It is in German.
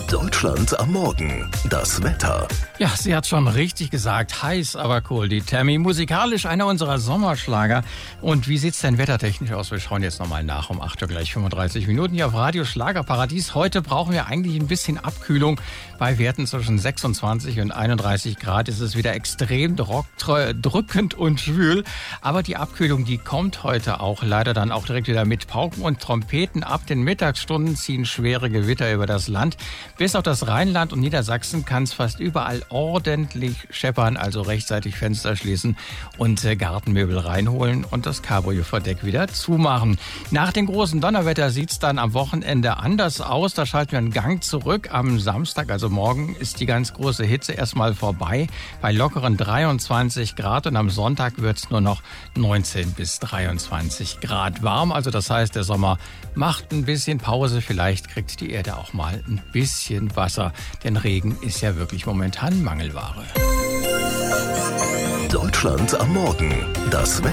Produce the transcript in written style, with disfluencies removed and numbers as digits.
Deutschland am Morgen. Das Wetter. Ja, sie hat schon richtig gesagt. Heiß, aber cool. Die Tammy, musikalisch einer unserer Sommerschlager. Und wie sieht's denn wettertechnisch aus? Wir schauen jetzt nochmal nach um 8 Uhr gleich 35 Minuten hier auf Radio Schlagerparadies. Heute brauchen wir eigentlich ein bisschen Abkühlung. Bei Werten zwischen 26 und 31 Grad ist es wieder extrem drückend und schwül. Aber die Abkühlung, die kommt heute auch leider dann auch direkt wieder mit Pauken und Trompeten. Ab den Mittagsstunden ziehen schwere Gewitter über das Land. Bis auf das Rheinland und Niedersachsen kann es fast überall ordentlich scheppern, also rechtzeitig Fenster schließen und Gartenmöbel reinholen und das Cabrio-Verdeck wieder zumachen. Nach dem großen Donnerwetter sieht es dann am Wochenende anders aus. Da schalten wir einen Gang zurück. Am Samstag, also morgen, ist die ganz große Hitze erstmal vorbei bei lockeren 23 Grad und am Sonntag wird es nur noch 19 bis 23 Grad warm. Also das heißt, der Sommer macht ein bisschen Pause. Vielleicht kriegt die Erde auch mal ein bisschen Wasser, denn Regen ist ja wirklich momentan Mangelware. Deutschland am Morgen. Das Wetter.